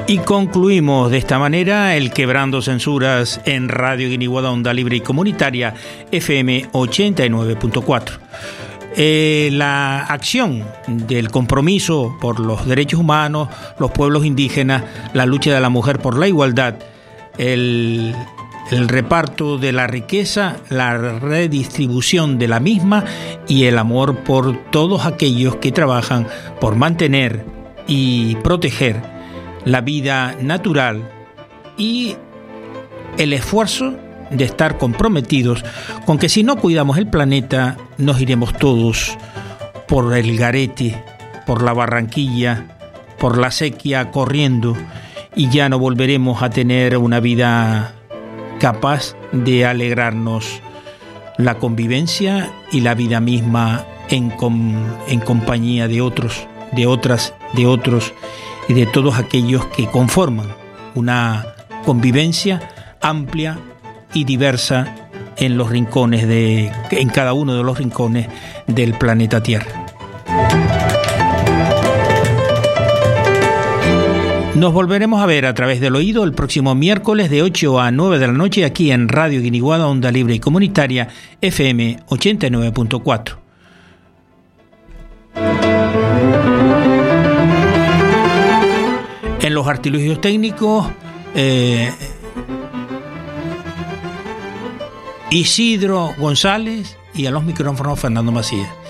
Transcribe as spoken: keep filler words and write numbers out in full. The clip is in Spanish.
Y concluimos de esta manera el Quebrando Censuras en Radio Guiniguada, Onda Libre y Comunitaria, F M ochenta y nueve punto cuatro. Eh, la acción del compromiso por los derechos humanos, los pueblos indígenas, la lucha de la mujer por la igualdad, el, el reparto de la riqueza, la redistribución de la misma y el amor por todos aquellos que trabajan por mantener y proteger la vida natural y el esfuerzo de estar comprometidos con que si no cuidamos el planeta nos iremos todos por el garete, por la Barranquilla, por la sequía corriendo y ya no volveremos a tener una vida capaz de alegrarnos la convivencia y la vida misma en, com- en compañía de otros, de otras, de otros y de todos aquellos que conforman una convivencia amplia y diversa en los rincones de, en cada uno de los rincones del planeta Tierra. Nos volveremos a ver a través del oído el próximo miércoles de ocho a nueve de la noche aquí en Radio Guiniguada, Onda Libre y Comunitaria, F M ochenta y nueve punto cuatro. En los artilugios técnicos, eh, Isidro González, y a los micrófonos Fernando Macías.